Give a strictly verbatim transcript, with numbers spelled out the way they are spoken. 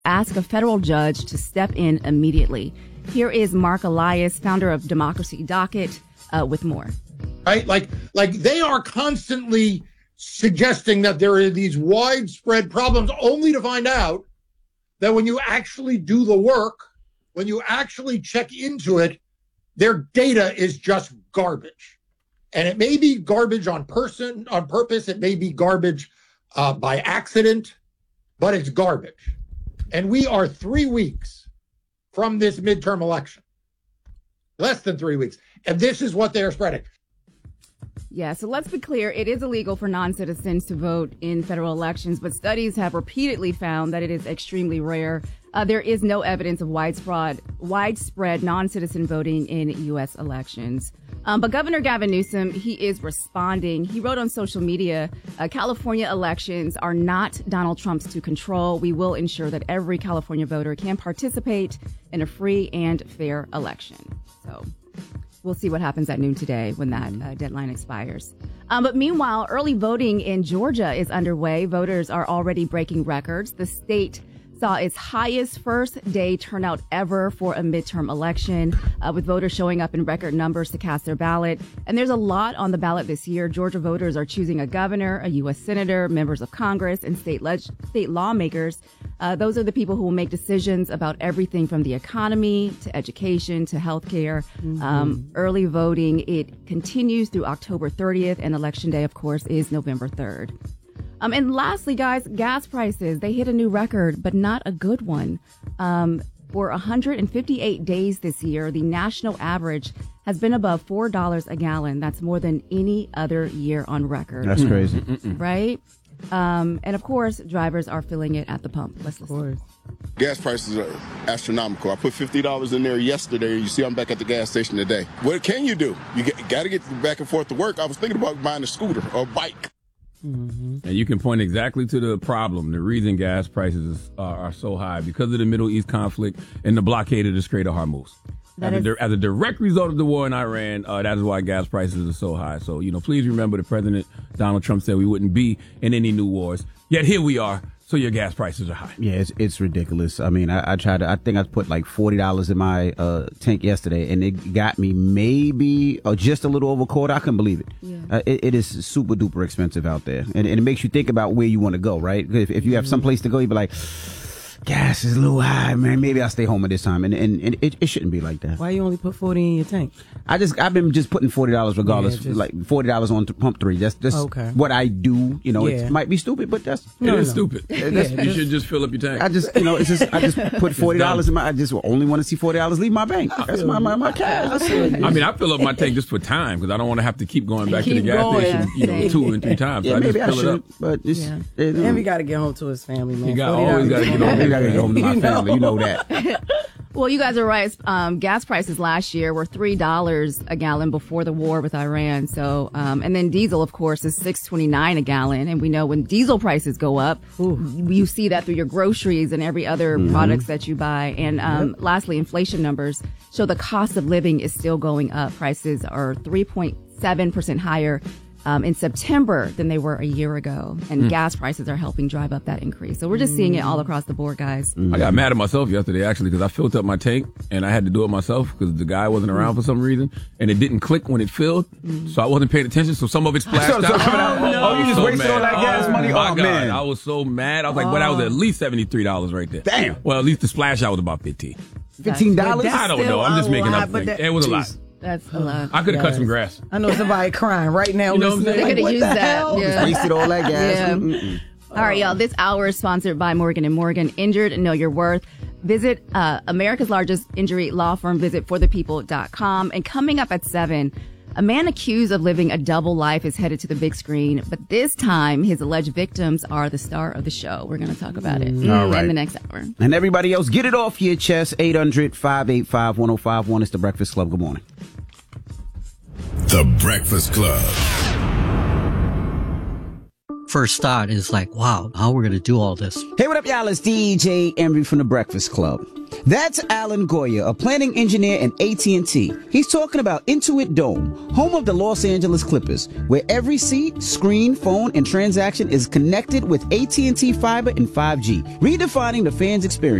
ask a federal judge to step in immediately. Here is Mark Elias, founder of Democracy Docket, uh, with more. Right? Like, like they are constantly suggesting that there are these widespread problems, only to find out that when you actually do the work, when you actually check into it, their data is just garbage. And it may be garbage on person, on purpose. It may be garbage uh, by accident, but it's garbage. And we are three weeks from this midterm election, less than three weeks. And this is what they're spreading. Yeah, so let's be clear. It is illegal for non-citizens to vote in federal elections, but studies have repeatedly found that it is extremely rare. Uh, there is no evidence of widespread, widespread non-citizen voting in U S elections. Um, but Governor Gavin Newsom, he is responding. He wrote on social media, uh, California elections are not Donald Trump's to control. We will ensure that every California voter can participate in a free and fair election. So we'll see what happens at noon today when that uh, deadline expires. Um, but meanwhile, early voting in Georgia is underway. Voters are already breaking records. The state saw its highest first day turnout ever for a midterm election, uh, with voters showing up in record numbers to cast their ballot. And there's a lot on the ballot this year. Georgia voters are choosing a governor, a U S senator, members of Congress, and state leg- state lawmakers. Uh, those are the people who will make decisions about everything from the economy to education to health care. Mm-hmm. Um, early voting, it continues through October thirtieth, and Election Day, of course, is November third. Um, and lastly, guys, gas prices, they hit a new record, but not a good one. Um, for one hundred fifty-eight days this year, the national average has been above four dollars a gallon. That's more than any other year on record. That's crazy. Right? Um, and of course, drivers are filling it at the pump. Let's listen. Gas prices are astronomical. I put fifty dollars in there yesterday. You see I'm back at the gas station today. What can you do? You got to get back and forth to work. I was thinking about buying a scooter or a bike. Mm-hmm. And you can point exactly to the problem. The reason gas prices are, are so high because of the Middle East conflict and the blockade of the Strait of Hormuz. As, is- a, as a direct result of the war in Iran, uh, that is why gas prices are so high. So, you know, please remember that President Donald Trump said we wouldn't be in any new wars. Yet here we are. So your gas prices are high. Yeah, it's it's ridiculous. I mean, I, I tried to, I think I put like forty dollars in my uh, tank yesterday, and it got me maybe uh, just a little over a quarter. I couldn't believe it. Yeah. Uh, it. It is super duper expensive out there. And, and it makes you think about where you want to go, right? If, if you have some place to go, you'd be like, gas is a little high, man. Maybe I'll stay home at this time. And and, and it, it shouldn't be like that. Why you only put forty in your tank? I just, I've been just putting forty dollars regardless, Yeah, just- like forty dollars on to pump three. That's just Okay. what I do. You know, Yeah. it might be stupid, but that's, It No, is no. stupid. that's You should just fill up your tank. I just, you know, it's just, I just put forty dollars in my, I just only want to see forty dollars leave my bank. That's my, my, my cash. I mean, I fill up my tank just for time because I don't want to have to keep going back to the Keep gas going. station, you know, Yeah. two and three times. Yeah, so I maybe just I fill it up. should, but it's, Yeah. it, And we got to get home to his family, man. You got forty dollars. always got to get you on. know, gotta get home to my You know. family. You know that. Well, you guys are right. Um, gas prices last year were three dollars a gallon before the war with Iran. So, um, and then diesel, of course, is six twenty-nine a gallon. And we know when diesel prices go up, Ooh. you see that through your groceries and every other mm-hmm. products that you buy. And um, yep. lastly, inflation numbers show the cost of living is still going up. Prices are three point seven percent higher Um, in September than they were a year ago. And mm. gas prices are helping drive up that increase. So we're just seeing it all across the board, guys. I got mad at myself yesterday, actually, because I filled up my tank and I had to do it myself because the guy wasn't around for some reason and it didn't click when it filled. Mm. So I wasn't paying attention. So some of it splashed So- so out. coming out- Oh, oh, you just so wasted mad. all that gas Oh, money? My Oh, God. man. I was so mad. I was like, well, that was at least seventy-three dollars right there. Damn. Well, at least the splash out was about fifteen. Fifteen dollars? That's I don't still know. I'm just a making lot, up but things. that- It was a lot. That's a lot. I could have cut Yes. some grass. I know somebody crying right now. You know what I'm listening. saying? They coulda Like, what used the that, hell? yeah. Just wasted all that gas. Yeah. Mm-mm. All right, y'all. This hour is sponsored by Morgan and Morgan. Injured, know your worth. Visit uh, America's largest injury law firm. Visit for the people dot com. And coming up at seven, a man accused of living a double life is headed to the big screen. But this time, his alleged victims are the star of the show. We're going to talk about it mm, All right. in the next hour. And everybody else, get it off your chest. eight hundred, five eight five, one oh five one. It's The Breakfast Club. Good morning. The Breakfast Club. First thought is like, wow, how we're going to do all this. Hey, what up, y'all? It's D J Envy from The Breakfast Club. That's Alan Goya, a planning engineer in A T and T. He's talking about Intuit Dome, home of the Los Angeles Clippers, where every seat, screen, phone, and transaction is connected with A T and T fiber and five G, redefining the fans' experience.